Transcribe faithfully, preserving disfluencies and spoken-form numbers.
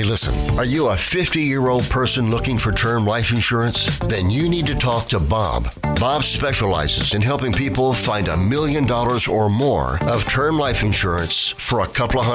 Hey, listen, are you a fifty-year-old person looking for term life insurance? Then you need to talk to Bob. Bob specializes in helping people find a million dollars or more of term life insurance for a couple of hundred